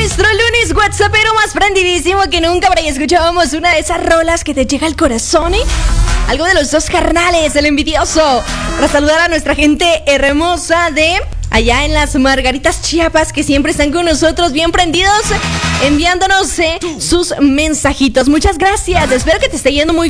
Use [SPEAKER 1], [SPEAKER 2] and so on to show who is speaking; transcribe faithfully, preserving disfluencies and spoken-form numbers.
[SPEAKER 1] nuestro lunes WhatsAppero más prendidísimo que nunca. Por ahí escuchábamos una de esas rolas que te llega al corazón, ¿eh? Algo de los dos carnales, el envidioso. Para saludar a nuestra gente hermosa de allá en las Margaritas, Chiapas, que siempre están con nosotros bien prendidos, enviándonos eh, sus mensajitos. Muchas gracias. Espero que te esté yendo muy